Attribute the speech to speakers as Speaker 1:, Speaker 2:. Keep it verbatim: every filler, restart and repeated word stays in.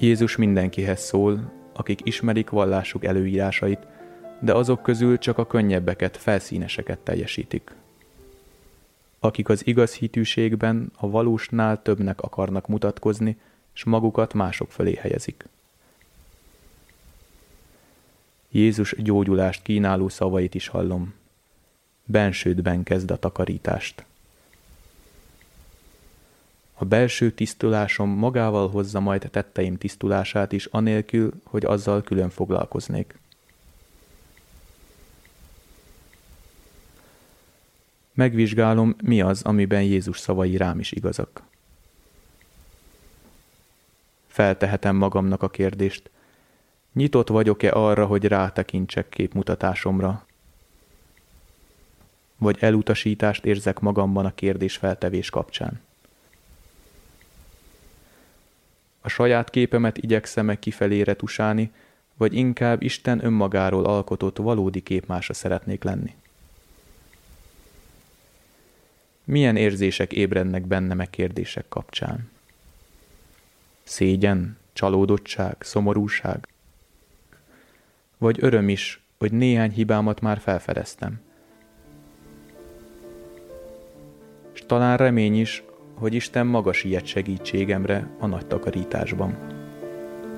Speaker 1: Jézus mindenkihez szól, akik ismerik vallásuk előírásait, de azok közül csak a könnyebbeket, felszíneseket teljesítik. Akik az igaz hitűségben a valósnál többnek akarnak mutatkozni, és magukat mások fölé helyezik. Jézus gyógyulást kínáló szavait is hallom. Bensődben kezd a takarítást. A belső tisztulásom magával hozza majd tetteim tisztulását is, anélkül, hogy azzal külön foglalkoznék. Megvizsgálom, mi az, amiben Jézus szavai rám is igazak. Feltehetem magamnak a kérdést, nyitott vagyok-e arra, hogy rátekintsek képmutatásomra, vagy elutasítást érzek magamban a kérdésfeltevés kapcsán. A saját képemet igyekszem-e kifelé retusálni, vagy inkább Isten önmagáról alkotott valódi képmása szeretnék lenni? Milyen érzések ébrednek bennem e kérdések kapcsán? Szégyen, csalódottság, szomorúság? Vagy öröm is, hogy néhány hibámat már felfedeztem? És talán remény is, hogy Isten maga siet segítségemre a nagy takarításban.